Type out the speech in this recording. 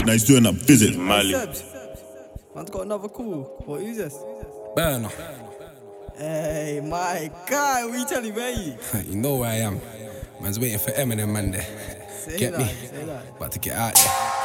visit. Now he's doing a visit. Mali. Man's got another call. What is this? Burner. Hey, my guy, what you telling me? You know where I am. Man's waiting for Eminem, man. There. Say Get that, me? say that. About to get out there.